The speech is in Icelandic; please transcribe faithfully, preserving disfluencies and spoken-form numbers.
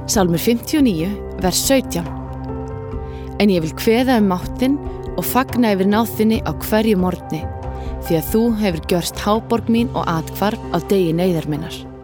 Sálmur fimmtíu og níu, vers sautján. En ég vil kveða um mátt þinn og fagna yfir náð þinni á hverju morgni, því að þú hefur gjörst háborg mín og athvarf á degi neyðar minnar.